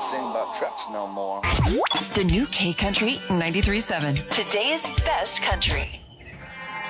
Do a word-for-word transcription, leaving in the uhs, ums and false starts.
sing about trucks no more. The new K Country ninety-three point seven. Today's best country.